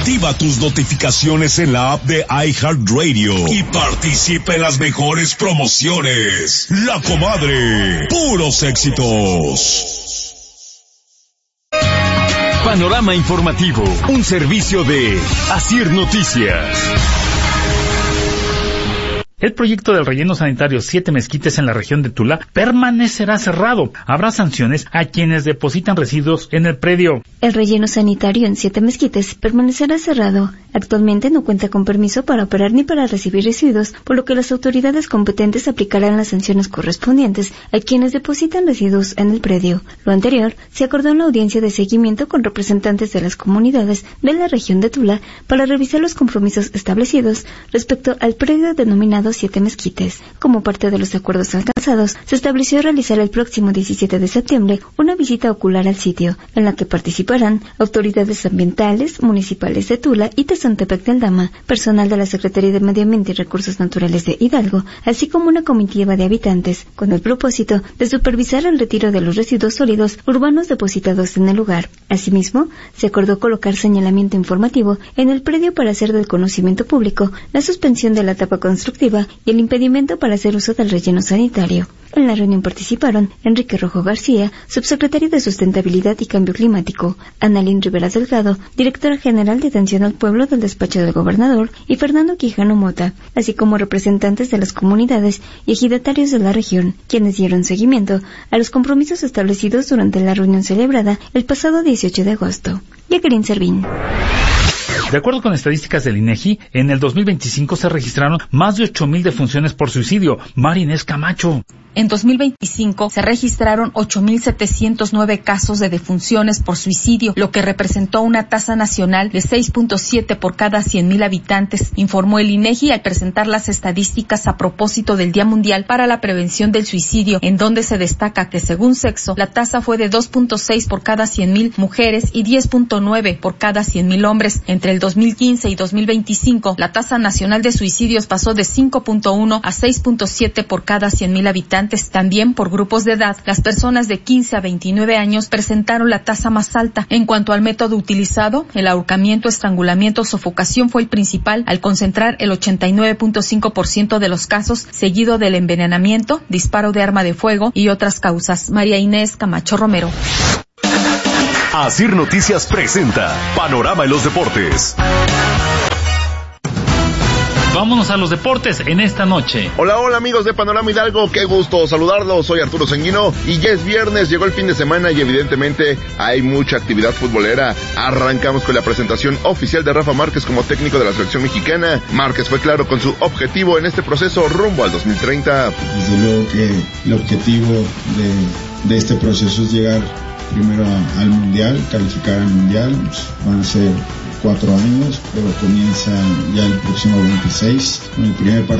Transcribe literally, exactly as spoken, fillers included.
Activa tus notificaciones en la app de iHeartRadio y participa en las mejores promociones. La Comadre, puros éxitos. Panorama informativo, un servicio de Asir Noticias. El proyecto del relleno sanitario Siete Mezquites en la región de Tula permanecerá cerrado. Habrá sanciones a quienes depositan residuos en el predio. El relleno sanitario en Siete Mezquites permanecerá cerrado. Actualmente no cuenta con permiso para operar ni para recibir residuos, por lo que las autoridades competentes aplicarán las sanciones correspondientes a quienes depositan residuos en el predio. Lo anterior se acordó en la audiencia de seguimiento con representantes de las comunidades de la región de Tula para revisar los compromisos establecidos respecto al predio denominado Siete Mezquites. Como parte de los acuerdos alcanzados, se estableció realizar el próximo diecisiete de septiembre una visita ocular al sitio, en la que participarán autoridades ambientales, municipales de Tula y Tezontepec de Aldama, personal de la Secretaría de Medio Ambiente y Recursos Naturales de Hidalgo, así como una comitiva de habitantes, con el propósito de supervisar el retiro de los residuos sólidos urbanos depositados en el lugar. Asimismo, se acordó colocar señalamiento informativo en el predio para hacer del conocimiento público la suspensión de la etapa constructiva y el impedimento para hacer uso del relleno sanitario. En la reunión participaron Enrique Rojo García, subsecretario de Sustentabilidad y Cambio Climático, Annalín Rivera Delgado, directora general de Atención al Pueblo del Despacho del Gobernador, y Fernando Quijano Mota, así como representantes de las comunidades y ejidatarios de la región, quienes dieron seguimiento a los compromisos establecidos durante la reunión celebrada el pasado dieciocho de agosto. Jacqueline Servín. De acuerdo con estadísticas del INEGI, en el dos mil veinticinco se registraron más de ocho mil defunciones por suicidio. Marinés Camacho. En dos mil veinticinco se registraron ocho mil setecientos nueve casos de defunciones por suicidio, lo que representó una tasa nacional de seis punto siete por cada cien mil habitantes, informó el INEGI al presentar las estadísticas a propósito del Día Mundial para la Prevención del Suicidio, en donde se destaca que según sexo, la tasa fue de dos punto seis por cada cien mil mujeres y diez punto nueve por cada cien mil hombres. Entre el dos mil quince y dos mil veinticinco, la tasa nacional de suicidios pasó de cinco punto uno a seis punto siete por cada cien mil habitantes. También por grupos de edad, las personas de quince a veintinueve años presentaron la tasa más alta. En cuanto al método utilizado, el ahorcamiento, estrangulamiento o sofocación fue el principal, al concentrar el ochenta y nueve punto cinco por ciento de los casos, seguido del envenenamiento, disparo de arma de fuego y otras causas. María Inés Camacho Romero. Asir Noticias presenta Panorama en los Deportes. Vámonos a los deportes en esta noche. Hola, hola amigos de Panorama Hidalgo, qué gusto saludarlos, soy Arturo Sanguino y ya es viernes, llegó el fin de semana y evidentemente hay mucha actividad futbolera. Arrancamos con la presentación oficial de Rafa Márquez como técnico de la selección mexicana. Márquez fue claro con su objetivo en este proceso rumbo al dos mil treinta. Desde luego que el objetivo de, de este proceso es llegar primero a, al Mundial, calificar al Mundial, pues van a ser cuatro años, pero comienza ya el próximo veintiséis, con el primer partido